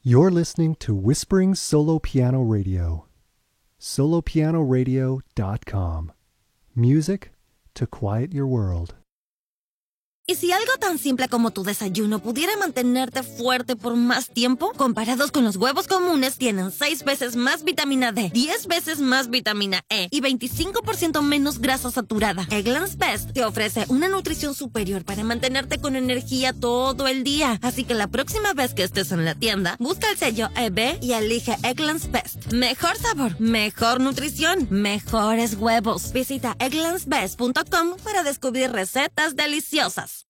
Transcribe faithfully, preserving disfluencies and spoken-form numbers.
You're listening to Whispering Solo Piano Radio. solo piano radio dot com. Music to quiet your world. ¿Y si algo tan simple como tu desayuno pudiera mantenerte fuerte por más tiempo? Comparados con los huevos comunes, tienen seis veces más vitamina D, diez veces más vitamina E y veinticinco por ciento menos grasa saturada. Eggland's Best te ofrece una nutrición superior para mantenerte con energía todo el día. Así que la próxima vez que estés en la tienda, busca el sello E B y elige Eggland's Best. Mejor sabor, mejor nutrición, mejores huevos. Visita egglands best punto com para descubrir recetas deliciosas.